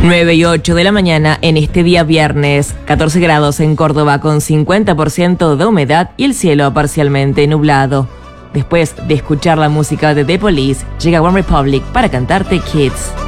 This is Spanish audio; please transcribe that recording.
9 y 8 de la mañana en este día viernes, 14 grados en Córdoba con 50% de humedad y el cielo parcialmente nublado. Después de escuchar la música de The Police, llega One Republic para cantarte Kids.